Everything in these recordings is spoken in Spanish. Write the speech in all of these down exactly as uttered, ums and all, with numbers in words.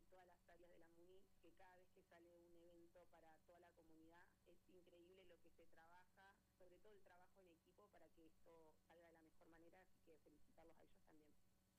todas las áreas de la MUNI, que cada vez que sale un evento para toda la comunidad es increíble lo que se trabaja, sobre todo el trabajo en equipo para que esto salga de la mejor manera, así que felicitarlos a ellos también.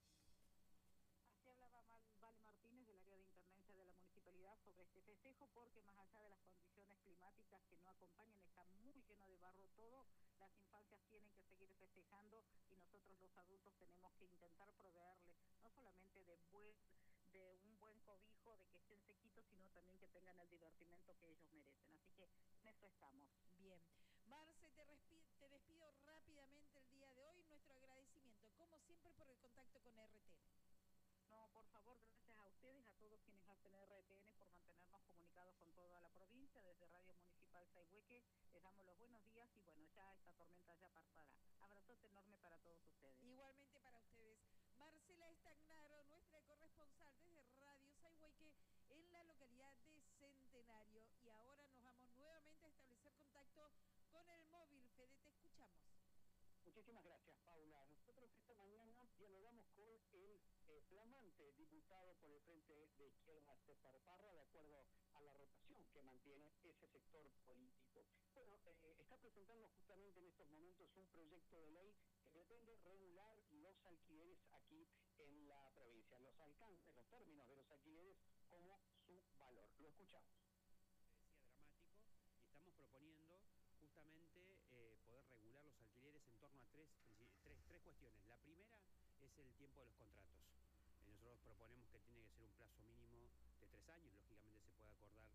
Así hablaba Vale Martínez del área de Intendencia de la Municipalidad sobre este festejo, porque más allá de las condiciones climáticas que no acompañan, está muy lleno de barro todo, las infancias tienen que seguir festejando y nosotros los adultos tenemos que intentar proveerles no solamente de buen de un buen cobijo, de que estén sequitos, sino también que tengan el divertimento que ellos merecen. Así que en eso estamos. Bien. Marce, te, te despido rápidamente el día de hoy. Nuestro agradecimiento, como siempre, por el contacto con R T N. No, por favor, gracias a ustedes, a todos quienes hacen R T N, por mantenernos comunicados con toda la provincia. Desde Radio Municipal Sayhueque les damos los buenos días y bueno, ya esta tormenta ya pasará. Abrazote enorme para todos ustedes. Igualmente para ustedes. Marcela Estagnaro, nuestra corresponsal desde Radio Sayhueque en la localidad de Centenario. Y ahora nos vamos nuevamente a establecer contacto con el móvil. Fede, te escuchamos. Muchísimas gracias, Paula. Nosotros esta mañana dialogamos con el eh, flamante diputado por el Frente de Izquierda, César Parra, de acuerdo a la rotación que mantiene ese sector político. Bueno, eh, está presentando justamente en estos momentos un proyecto de ley que pretende regular los alquileres aquí en la provincia, los alcances, los términos de los alquileres como su valor. Lo escuchamos. Decía dramático y estamos proponiendo justamente eh, poder regular los alquileres en torno a tres, tres, tres cuestiones. La primera es el tiempo de los contratos. Eh, nosotros proponemos que tiene que ser un plazo mínimo de tres años, lógicamente se puede acordar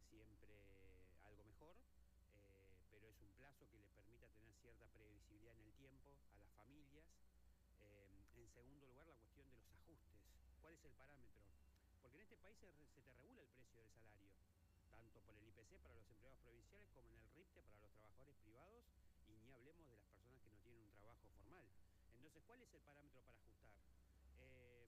siempre algo mejor, eh, pero es un plazo que le permita tener cierta previsibilidad en el tiempo a las familias. Eh, en segundo lugar, la cuestión de los ajustes. ¿Cuál es el parámetro? Porque en este país se, se te regula el precio del salario, tanto por el I P C para los empleados provinciales como en el R I P T E para los trabajadores privados, y ni hablemos de las personas que no tienen un trabajo formal. Entonces, ¿cuál es el parámetro para ajustar? Eh,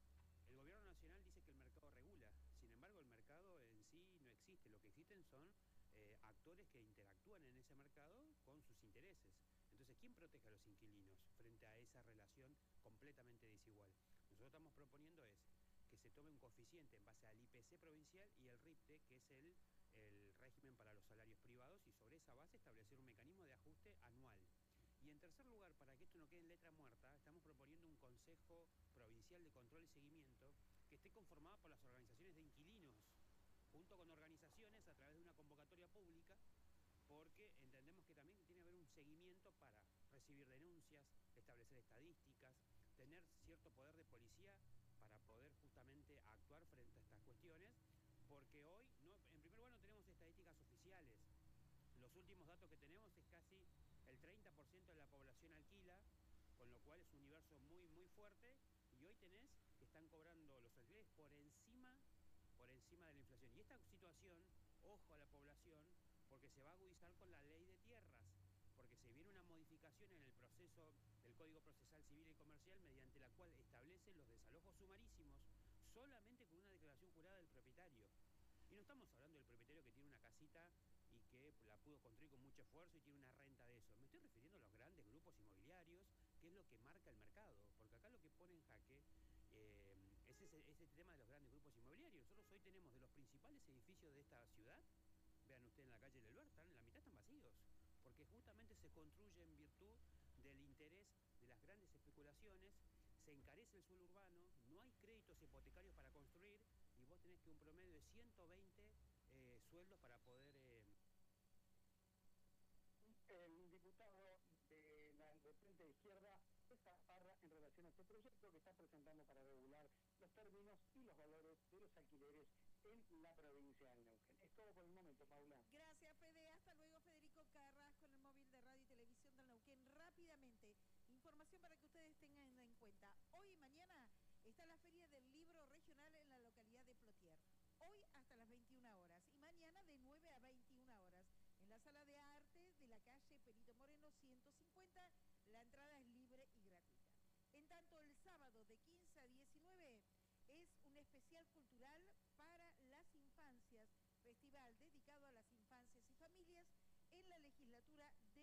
el gobierno nacional dice que el mercado regula, sin embargo el mercado en sí no existe, lo que existen son eh, actores que interactúan en ese mercado con sus intereses. Entonces, ¿quién protege a los inquilinos frente a esa relación completamente desigual? Nosotros estamos proponiendo es que se tome un coeficiente en base al I P C provincial y el R I P T E, que es el, el régimen para los salarios privados, y sobre esa base establecer un mecanismo de ajuste anual. Y en tercer lugar, para que esto no quede en letra muerta, estamos proponiendo un Consejo Provincial de Control y Seguimiento que esté conformado por las organizaciones de inquilinos, junto con organizaciones a través de una convocatoria pública, porque entendemos que también tiene que haber un seguimiento para recibir denuncias, establecer estadísticas, tener cierto poder de policía para poder justamente actuar frente a estas cuestiones, porque hoy, no, en primer lugar, no tenemos estadísticas oficiales. Los últimos datos que tenemos es casi el treinta por ciento de la población alquila, con lo cual es un universo muy, muy fuerte, y hoy tenés que están cobrando los alquileres por encima, por encima de la inflación. Y esta situación, ojo a la población, porque se va a agudizar con la ley de tierras, porque se viene una modificación en el proceso del Código Procesal Civil y Comercial, mediante la cual establece los desalojos sumarísimos solamente con una declaración jurada del propietario. Y no estamos hablando del propietario que tiene una casita y que la pudo construir con mucho esfuerzo y tiene una renta de eso. Me estoy refiriendo a los grandes grupos inmobiliarios, que es lo que marca el mercado, porque acá lo que pone en jaque eh, es ese, ese tema de los grandes grupos inmobiliarios. Nosotros hoy tenemos de los principales edificios de esta ciudad, vean ustedes en la calle del Alberta, en la mitad están vacíos, porque justamente se construye en virtud del interés de las grandes especulaciones, se encarece el suelo urbano, no hay créditos hipotecarios para construir, y vos tenés que un promedio de ciento veinte eh, sueldos para poder... Eh... El diputado de la, del Frente de Izquierda, César Parra, en relación a este proyecto que está presentando para regular los términos y los valores de los alquileres en la provincia de Neuquén. Es todo por el momento, Paula. Gracias, Fede. Hasta luego, Federico Carras, con el móvil de Radio y Televisión del Neuquén. Rápidamente, información para que ustedes tengan en cuenta. Hoy y mañana está la Feria del Libro Regional en la localidad de Plotier. Hoy hasta las veintiuna horas y mañana de nueve a veintiuna horas. En la Sala de Arte de la calle Perito Moreno ciento cincuenta, la entrada es libre y gratuita. En tanto, el sábado de quince a diecinueve es un especial cultural para las infancias, festival dedicado a las infancias y familias en la legislatura de